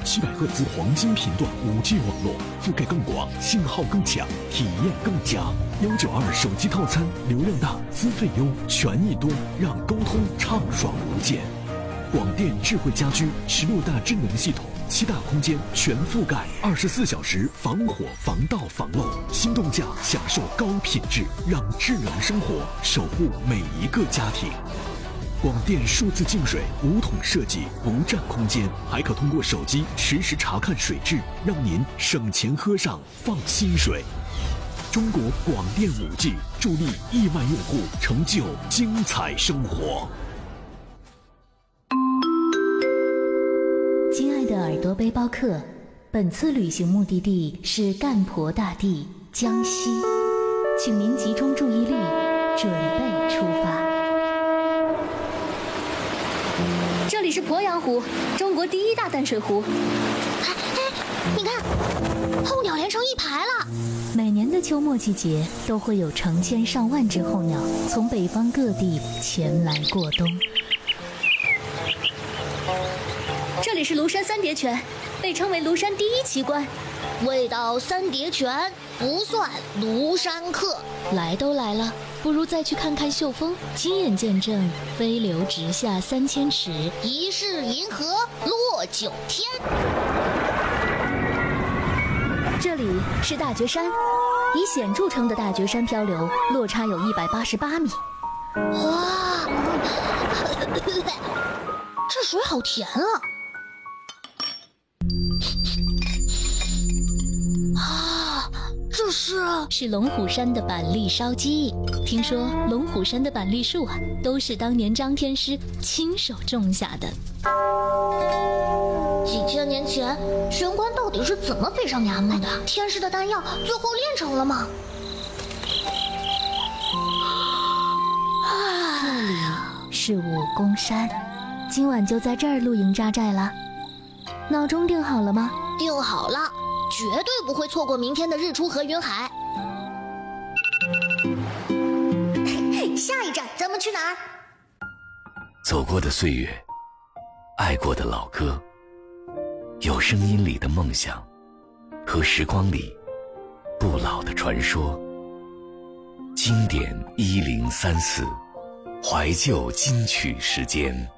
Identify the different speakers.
Speaker 1: 700赫兹黄金频段5G 网络，覆盖更广，信号更强，体验更佳。192手机套餐，流量大，资费优，权益多，让沟通畅爽无间。广电智慧家居16大智能系统，7大空间全覆盖，24小时防火、防盗、防漏，心动价享受高品质，让智能生活守护每一个家庭。广电数字净水无桶设计，不占空间，还可通过手机实时查看水质，让您省钱喝上放心水。中国广电5G助力亿万用户成就精彩生活。
Speaker 2: 亲爱的耳朵背包客，本次旅行目的地是干婆大地江西，请您集中注意力，准备出发。
Speaker 3: 这里是鄱阳湖，中国第1大淡水湖。
Speaker 4: 哎，你看，候鸟连成一排了。
Speaker 2: 每年的秋末季节，都会有成千上万只候鸟从北方各地前来过冬。
Speaker 3: 这里是庐山三叠泉，被称为庐山第1奇观。
Speaker 4: 未到三叠泉，不算庐山客。
Speaker 2: 来都来了，不如再去看看秀峰，亲眼见证飞流直下3000尺，
Speaker 4: 疑是银河落9天。
Speaker 3: 这里是大觉山，以险著称的大觉山漂流落差有188米。
Speaker 4: 哇，这水好甜啊！这
Speaker 2: 是龙虎山的板栗烧鸡。听说龙虎山的板栗树啊，都是当年张天师亲手种下的。
Speaker 4: 几千年前，玄关到底是怎么飞上衙门的？天师的丹药最后炼成了吗？
Speaker 2: 这里是武功山，今晚就在这儿露营扎寨了。闹钟定好了吗？
Speaker 4: 定好了，绝对不会错过明天的日出和云海。下一站咱们去哪儿？
Speaker 5: 走过的岁月，爱过的老歌，有声音里的梦想，和时光里不老的传说。经典1034，怀旧金曲时间。